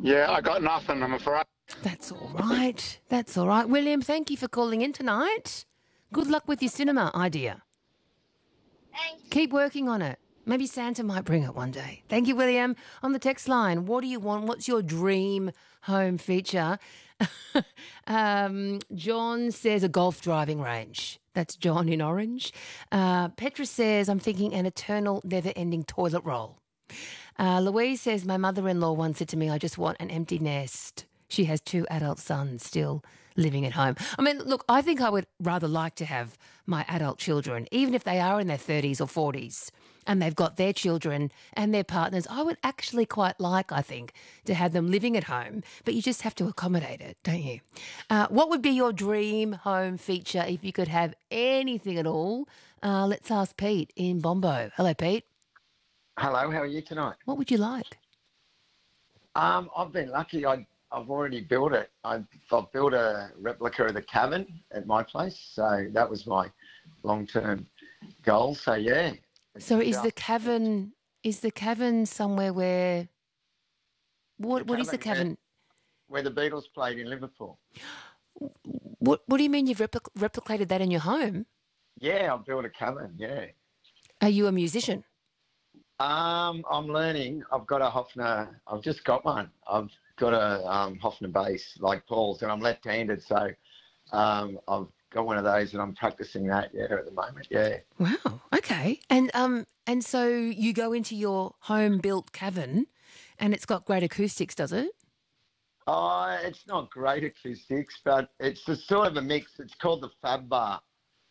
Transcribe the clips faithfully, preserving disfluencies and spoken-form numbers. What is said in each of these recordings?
Yeah, I got nothing, I'm afraid. That's all right. That's all right. William, thank you for calling in tonight. Good luck with your cinema idea. Thanks. Keep working on it. Maybe Santa might bring it one day. Thank you, William. On the text line, what do you want? What's your dream home feature? um, John says a golf driving range. That's John in Orange. Uh, Petra says, I'm thinking an eternal, never-ending toilet roll. Uh, Louise says, my mother-in-law once said to me, I just want an empty nest. She has two adult sons still living at home. I mean, look, I think I would rather like to have my adult children, even if they are in their thirties or forties, and they've got their children and their partners. I would actually quite like, I think, to have them living at home, but you just have to accommodate it, don't you? Uh, what would be your dream home feature if you could have anything at all? Uh, let's ask Pete in Bombo. Hello, Pete. Hello, how are you tonight? What would you like? Um, I've been lucky. I, I've already built it. I've, I've built a replica of the cabin at my place, so that was my long-term goal. So yeah. So is the cavern is the cavern somewhere where what what is the cavern? Where, where the Beatles played in Liverpool. What what do you mean you've repli- replicated that in your home? Yeah, I've built a cabin. Yeah. Are you a musician? Um, I'm learning. I've got a Hofner. I've just got one. I've got a um, Hofner bass like Paul's, and I'm left-handed, so um, I've got one of those, and I'm practicing that. Yeah, at the moment. Yeah. Wow. Okay. And um, and so you go into your home-built cavern, and it's got great acoustics, does it? Oh, it's not great acoustics, but it's a sort of a mix. It's called the Fab Bar.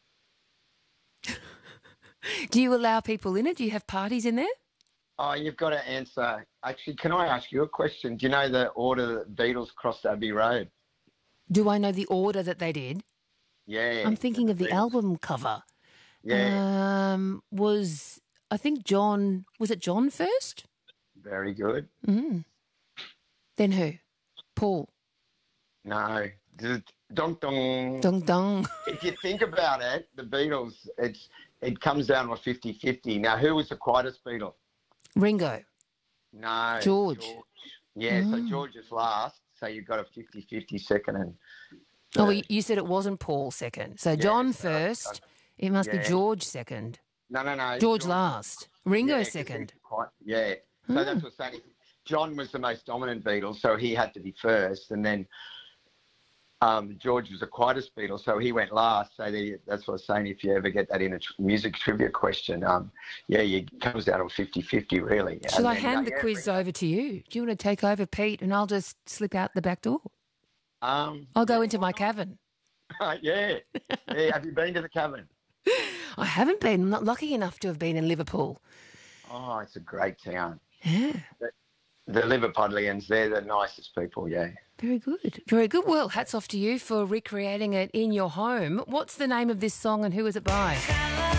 Do you allow people in it? Do you have parties in there? Oh, you've got to answer. Actually, can I ask you a question? Do you know the order that Beatles crossed Abbey Road? Do I know the order that they did? Yeah. I'm thinking of the Beatles. album cover. Yeah. Um, was, I think John, was it John first? Very good. Mm. Then who? Paul. No. Dong dong. Dong dong. If you think about it, the Beatles, it's it comes down to a fifty-fifty. Now, who was the quietest Beatle? Ringo. No. George. George. Yeah, Mm. so George is last, so you've got a fifty-fifty second and Oh, well, you said it wasn't Paul second. So John so- first. It must be yeah. George second. No, no, no. George last. Ringo Yeah, 'cause second. he's quite- yeah. So Hmm. that's what's saying. John was the most dominant Beatle, so he had to be first, and then um, George was the quietest Beatle, so he went last. So the, that's what I was saying. If you ever get that in a tr- music trivia question, um, yeah, it comes down to fifty-fifty, really. Shall And I then, hand uh, the yeah, quiz over to you? Do you want to take over, Pete, and I'll just slip out the back door? Um, I'll go into my cavern. yeah. yeah. Have you been to the cavern? I haven't been. I'm not lucky enough to have been in Liverpool. Oh, it's a great town. Yeah. The, the Liverpudlians, they're the nicest people, yeah. Very good. Very good. Well, hats off to you for recreating it in your home. What's the name of this song and who is it by?